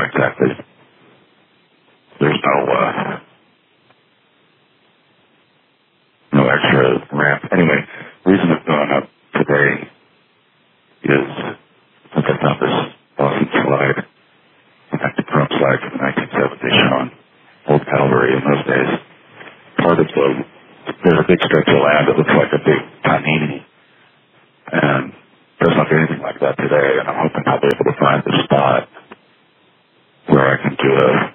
exactly. There's no extra ramp. Anyway, reason it's going up today is since I found this awesome slide, in fact, the drum slide from the 1970s showing old cavalry in those days. Part of there's a big stretch of land that looks like a big panini, and doesn't look anything like that today, and I'm hoping I'll be able to find the spot where I can do a